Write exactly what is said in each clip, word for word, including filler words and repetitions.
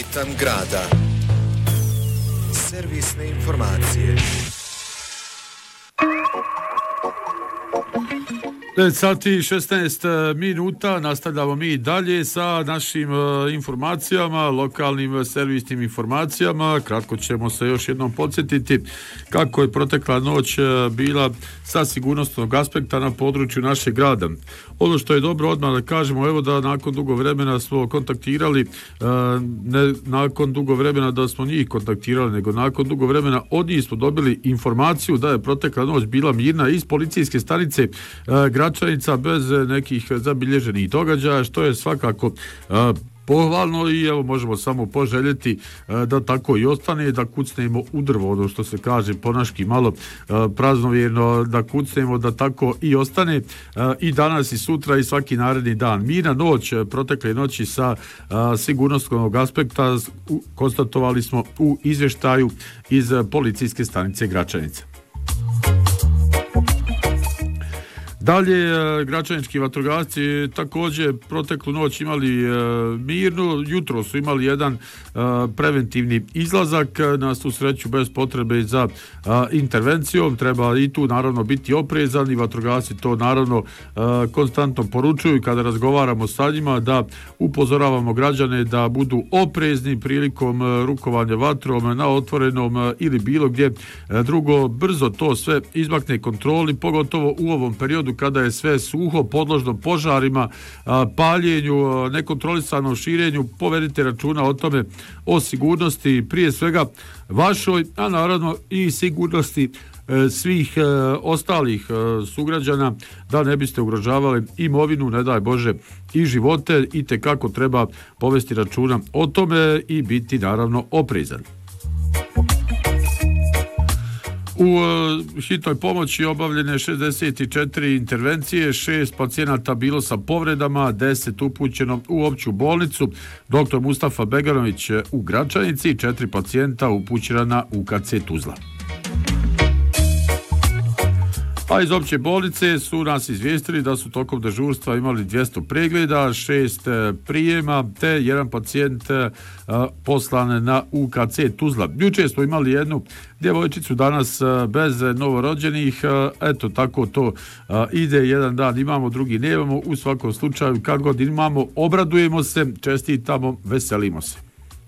Ritam grada. Servisne informacije. devet sati i šesnaest minuta, nastavljamo mi dalje sa našim uh, informacijama, lokalnim servisnim informacijama. Kratko ćemo se još jednom podsjetiti kako je protekla noć uh, bila sa sigurnosnog aspekta na području našeg grada. Ono što je dobro odmah da kažemo, evo da nakon dugo vremena smo kontaktirali, uh, ne nakon dugo vremena da smo njih kontaktirali, nego nakon dugo vremena od njih smo dobili informaciju da je protekla noć bila mirna iz policijske stanice uh, Gračanica bez nekih zabilježenih događaja, što je svakako uh, pohvalno i evo možemo samo poželjeti uh, da tako i ostane, da kucnemo u drvo, ono što se kaže ponaški malo uh, praznovjerno, da kucnemo da tako i ostane uh, i danas i sutra i svaki naredni dan. Mirna noć, protekle noći sa uh, sigurnosnog aspekta u, konstatovali smo u izvještaju iz uh, policijske stanice Gračanica. Dalje, gračanički vatrogasci također proteklu noć imali e, mirnu, jutro su imali jedan e, preventivni izlazak, na svu sreću bez potrebe za e, intervencijom. Treba i tu naravno biti oprezan i vatrogasci to naravno e, konstantno poručuju kada razgovaramo sa njima, da upozoravamo građane da budu oprezni prilikom e, rukovanja vatrom na otvorenom e, ili bilo gdje e, drugo. Brzo to sve izmakne kontroli, pogotovo u ovom periodu kada je sve suho, podložno požarima, paljenju, nekontrolisanom širenju. Povedite računa o tome, o sigurnosti prije svega vašoj, a naravno i sigurnosti svih ostalih sugrađana, da ne biste ugrožavali imovinu, ne daj Bože, i živote. I tekako treba povesti računa o tome i biti naravno oprezan. U uh, hitnoj pomoći obavljene šezdeset četiri intervencije, šest pacijenata bilo sa povredama, deset upućeno u opću bolnicu doktor Mustafa Beganović u Gračanici, četiri pacijenta upućena na U K C Tuzla. A iz opće bolnice su nas izvijestili da su tokom dežurstva imali dvjesto pregleda, šest prijema te jedan pacijent poslan na U K C Tuzla. Jučer smo imali jednu djevojčicu, danas bez novorođenih. Eto, tako to ide. Jedan dan imamo, drugi nemamo. U svakom slučaju, kad god imamo, obradujemo se, čestitamo, veselimo se.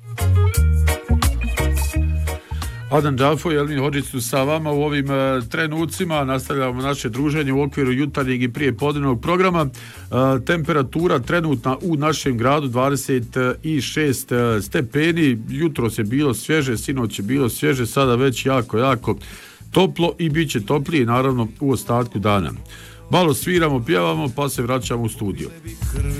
Adam Džafo i Elmin Hodžić su sa vama u ovim uh, trenucima. Nastavljamo naše druženje u okviru jutarnjeg i prije podnevnog programa. Uh, temperatura trenutna u našem gradu dvadeset šest stepeni. Jutros je bilo svježe, sinoć je bilo svježe, sada već jako, jako toplo i bit će toplije naravno u ostatku dana. Malo sviramo, pjevamo, pa se vraćamo u studio.